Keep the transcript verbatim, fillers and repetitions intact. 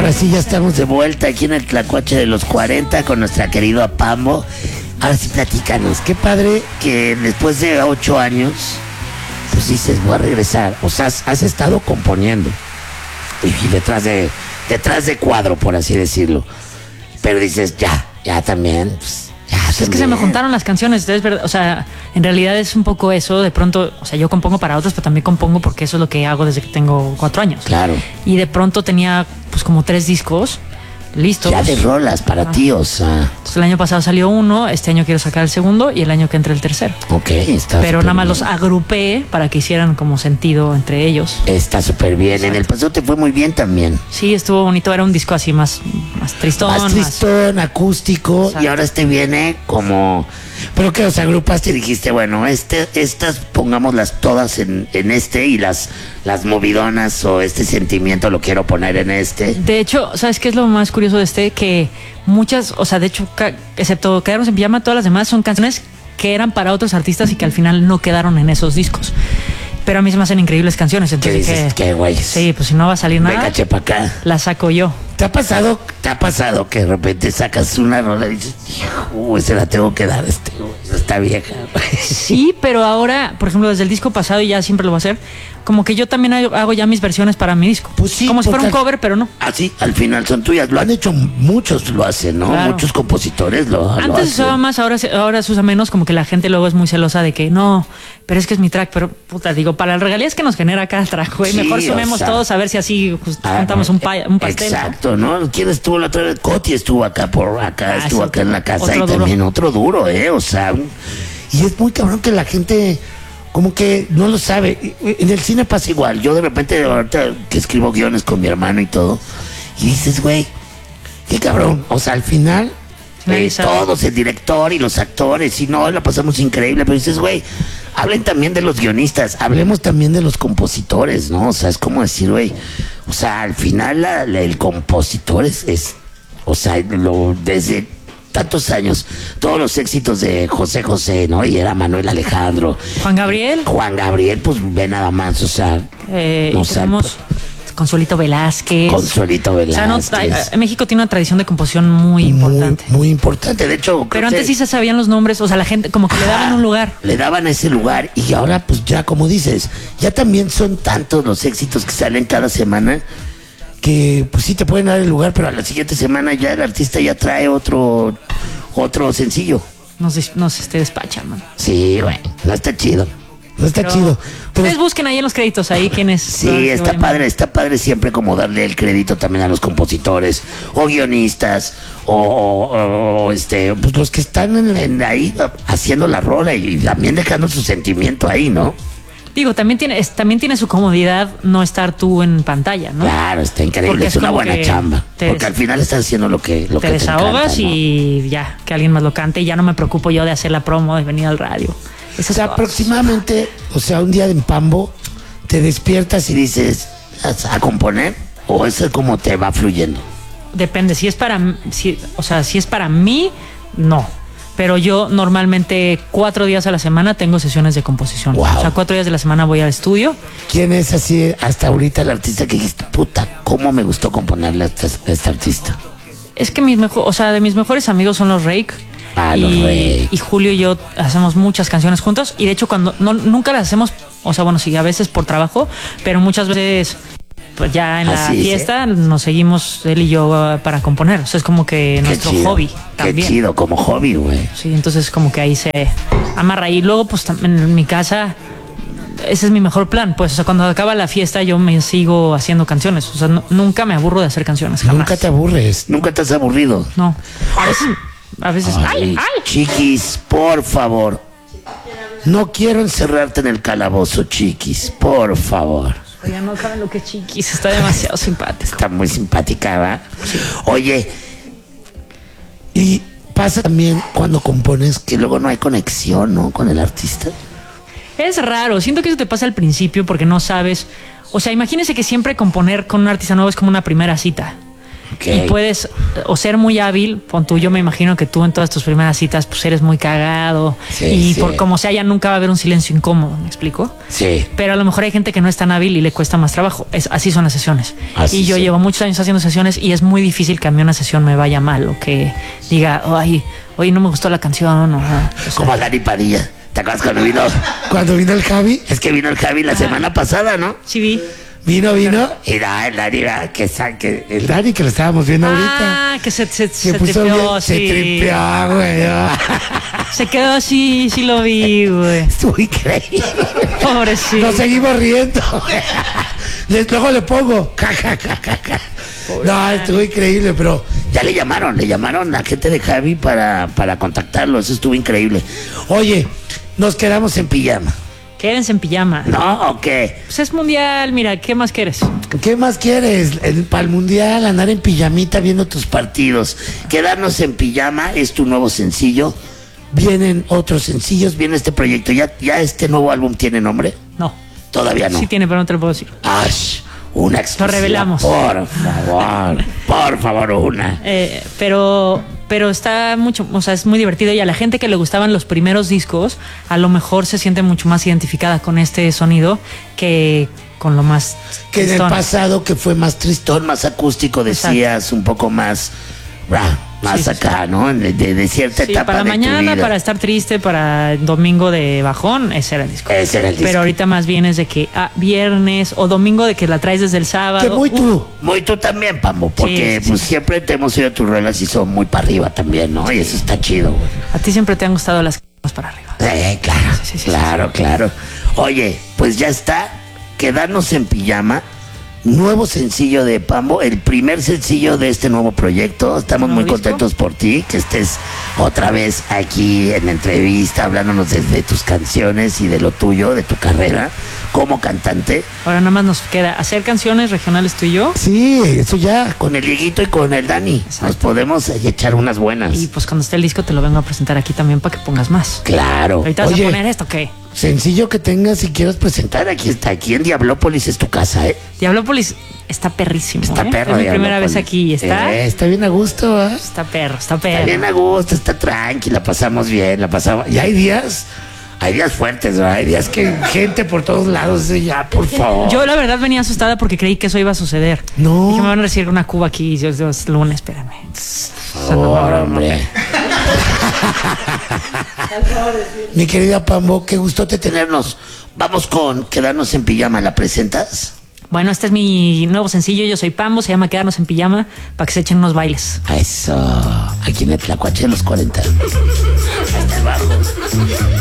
Ahora sí, ya estamos de vuelta aquí en el Tlacuache de los cuarenta con nuestra querida Pambo. Ahora sí, platícanos. Qué padre que después de ocho años, pues dices, voy a regresar. O sea, has, has estado componiendo. Y detrás de, detrás de cuadro, por así decirlo. Pero dices, ya, ya también, pues, ya Es que se me juntaron las canciones, es verdad, o sea, en realidad es un poco eso, de pronto, o sea, yo compongo para otros, pero también compongo porque eso es lo que hago desde que tengo cuatro años. Claro. Y de pronto tenía, pues, como tres discos listos. Ya de rolas para ah. ti, o sea. Entonces el año pasado salió uno, este año quiero sacar el segundo y el año que entra el tercero. Ok, está Pero nada más bien. los agrupé para que hicieran como sentido entre ellos. Está súper bien. Exacto. En el pasado te fue muy bien también. Sí, estuvo bonito, era un disco así más, más tristón. Más tristón, más acústico. Exacto. Y ahora este viene como... Pero que los agrupaste y dijiste, bueno, este, estas pongámoslas todas en, en este y las, las movidonas o este sentimiento lo quiero poner en este. De hecho, ¿sabes qué es lo más curioso de este? Que muchas, o sea, de hecho, ca- excepto Quedarnos en Pijama, todas las demás son canciones que eran para otros artistas y que al final no quedaron en esos discos. Pero a mí se me hacen increíbles canciones. Entonces, ¿qué dices? Que, ¿Qué, güey? Sí, pues si no va a salir nada, venga, chepa acá. La saco yo. ¿Te ha pasado, te ha pasado que de repente sacas una rola y dices, uy, se la tengo que dar a este, güey, está vieja? Sí, pero ahora, por ejemplo, desde el disco pasado y ya siempre lo voy a hacer, como que yo también hago ya mis versiones para mi disco. Pues sí, como si fuera un cover, pero no. Así, al final son tuyas. Lo han hecho muchos, lo hacen, ¿no? Claro. Muchos compositores lo, lo hacen. Antes se usaba más, ahora, ahora se usa menos, como que la gente luego es muy celosa de que no, pero es que es mi track, pero puta, digo, para las regalías que nos genera cada track, güey, sí, mejor sumemos o sea, todos a ver si así pues, ah, juntamos un, pa un pastel. Exacto, ¿no? ¿Quién estuvo la otra vez? Coti estuvo acá por acá, ah, estuvo acá en la casa y duro. También otro duro, ¿eh? O sea, y es muy cabrón que la gente... como que no lo sabe. En el cine pasa igual. Yo de repente, ahorita que escribo guiones con mi hermano y todo, y dices, güey, qué cabrón. O sea, al final, eh, todos, el director y los actores, y no, la pasamos increíble, pero dices, güey, hablen también de los guionistas, hablemos también de los compositores, ¿no? O sea, es como decir, güey, o sea, al final la, la, el compositor es, es, o sea, lo, desde... tantos años, todos los éxitos de José José, ¿no? Y era Manuel Alejandro. Juan Gabriel. Juan Gabriel, pues ve nada más, o sea... Eh, no, y tenemos Consuelito Velázquez. Consuelito Velázquez. O sea, no, México tiene una tradición de composición muy importante. Muy, muy importante, de hecho... Pero antes sí se sabían los nombres, o sea, la gente como que ah, le daban un lugar. Le daban ese lugar y ahora pues ya, como dices, ya también son tantos los éxitos que salen cada semana... que pues sí te pueden dar el lugar, pero a la siguiente semana ya el artista ya trae otro otro sencillo. No se, no se esté despacha, man. Sí, güey, no está chido. No está pero, chido. Pero ustedes busquen ahí en los créditos, ahí quiénes. Sí, está padre, está padre siempre como darle el crédito también a los compositores, o guionistas, o, o, o este, pues los que están en, en ahí haciendo la rola y también dejando su sentimiento ahí, ¿no? Digo, también tiene, es, también tiene su comodidad no estar tú en pantalla, ¿no? Claro, está increíble, es, es una buena chamba. Porque al final estás haciendo lo que, lo te que desahogas te encanta, ¿no? Y ya, que alguien más lo cante y ya no me preocupo yo de hacer la promo, de venir al radio. Esas o sea, cosas. Aproximadamente, o sea, un día en Pambo te despiertas y dices, ¿a, a componer? ¿O eso es como te va fluyendo? Depende, si es para, si, o sea, si es para mí, no. Pero yo normalmente cuatro días a la semana tengo sesiones de composición. Wow. O sea, cuatro días de la semana voy al estudio. ¿Quién es así hasta ahorita el artista que dijiste, puta, cómo me gustó componerle a este, a este artista? Es que mis mejores, o sea, de mis mejores amigos son los Rake. Ah, y, los Rake. Y Julio y yo hacemos muchas canciones juntos. Y de hecho, cuando no, nunca las hacemos, o sea, bueno, sí, a veces por trabajo, pero muchas veces... pues ya en la Así fiesta es, ¿eh? Nos seguimos él y yo uh, para componer. O sea, es como que qué nuestro chido, hobby también. Qué chido, como hobby, güey. Sí, entonces como que ahí se amarra. Y luego, pues también en mi casa, ese es mi mejor plan. Pues, o sea, cuando acaba la fiesta yo me sigo haciendo canciones. O sea, no, nunca me aburro de hacer canciones, jamás. Nunca te aburres, nunca te has aburrido. No, a veces, a veces. Ay, ay, ay. Chiquis, por favor. No quiero encerrarte en el calabozo, Chiquis, por favor. Ya no saben lo que es Chiquis, está demasiado simpática. Está muy simpática, ¿verdad? Sí. Oye, y pasa también cuando compones que luego no hay conexión, ¿no? Con el artista. Es raro, siento que eso te pasa al principio porque no sabes. O sea, imagínense que siempre componer con un artista nuevo es como una primera cita. Ok. Y puedes o ser muy hábil, pon tú, yo me imagino que tú en todas tus primeras citas pues eres muy cagado Sí, y sí. por como sea ya nunca va a haber un silencio incómodo, ¿me explico? Sí. Pero a lo mejor hay gente que no es tan hábil y le cuesta más trabajo. Es, así son las sesiones. Así y yo son. llevo muchos años haciendo sesiones y es muy difícil que a mí una sesión me vaya mal o que diga, ay, hoy no me gustó la canción. O, o sea, Como a Dani Padilla. ¿Te acuerdas cuando vino? Cuando vino el Javi, Es que vino el Javi la semana pasada, ¿no? sí vi. vino, vino. Y no, el Dani, va, que saque. El Dani que lo estábamos viendo ahorita. Ah, que se, se, Se se puso tripeó, bien, se sí. tripeó, güey. ah. Se quedó así, sí lo vi, güey. Estuvo increíble. Pobrecito. Nos seguimos riendo. Les- Luego le pongo. Ja, ja, ja, ja, ja. No, estuvo increíble, pero Ya le llamaron, le llamaron a gente de Javi para, para contactarlo. Eso estuvo increíble. oye, nos quedamos en pijama. Quédense en pijama. ¿No? ¿O qué? Pues es mundial, mira, ¿qué más quieres? ¿Qué más quieres? El, para el mundial, andar en pijamita viendo tus Partidos. Quedarnos en pijama es tu nuevo sencillo. Vienen otros sencillos, viene este proyecto. ¿Ya, ya este nuevo álbum tiene nombre? No. Todavía no. Sí tiene, pero no te lo puedo decir. Ash, una exclusiva. Lo revelamos. Por favor, por favor, una. Eh, pero, pero está mucho, o sea, es muy divertido y a la gente que le gustaban los primeros discos, a lo mejor se siente mucho más identificada con este sonido que con lo más Que en el tristón. pasado, que fue más tristón, más acústico, decías, un poco más, rah, más Sí, sí, acá, ¿no? De, de- de cierta Sí, etapa para de tu mañana, vida. para estar triste, para domingo de bajón, ese era el disco. Ese era el disco. Pero ahorita más bien es de que ah, viernes o domingo de que la traes desde el sábado. Que muy Uf, tú. Muy tú también, Pambo, porque Sí, sí, pues, sí. siempre te hemos oído tus rolas y son muy para arriba también, ¿no? Y eso está chido, güey. a ti siempre te han gustado las cosas para arriba. Eh, claro, Sí, sí, sí, claro, claro. Oye, pues ya está. Quedarnos en pijama. Nuevo sencillo de Pambo, el primer sencillo de este nuevo proyecto. Estamos ¿Nuevo muy disco? contentos por ti, que estés otra vez aquí en la entrevista, hablándonos de, de tus canciones y de lo tuyo, de tu carrera como cantante. Ahora nada más nos queda hacer canciones regionales tú y yo. Sí, eso ya. Con el Dieguito y con el Dani. Exacto. Nos podemos eh, echar unas buenas. Y pues cuando esté el disco te lo vengo a presentar aquí también para que pongas más. Claro. Ahorita vas Oye. a poner esto, ¿qué? Sencillo que tengas si quieres presentar. Sentar aquí está, aquí en Diablópolis es tu casa, ¿eh? Diablópolis está perrísimo. Está ¿eh? perro. Es mi primera Diablópolis. vez aquí. Está, Eh, Está bien a gusto, ¿ah? está perro, está Está perro. bien a gusto, está tranquila, pasamos bien, la pasamos. Y hay días, hay días fuertes, ¿verdad? Hay días que gente por todos lados, dice, ya, por favor. Yo la verdad venía asustada porque creí que eso iba a suceder. No. Dije, me van a recibir una cuba aquí. Yo, yo, es lunes, espérame. Por favor, hombre. Mi querida Pambo, qué gustote tener. Tenernos. Vamos con Quedarnos en Pijama, ¿la presentas? Bueno, este es mi nuevo sencillo. Yo soy Pambo, se llama Quedarnos en Pijama para que se echen unos bailes. Eso. Aquí en el Tlacuache de los cuarenta. Hasta el bajo.